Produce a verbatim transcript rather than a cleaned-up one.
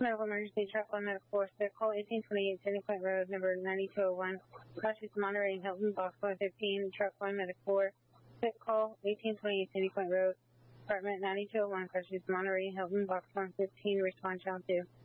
Medical emergency, truck one, medical four, sick call eighteen twenty-eight, Sandy Point Road, number ninety-two oh one, Crossing Monterey, Hilton, box one fifteen, truck one, medical four, sick call eighteen twenty-eight, Sandy Point Road, apartment ninety-two oh one, Crossing Monterey, Hilton, box one fifteen, respond child two.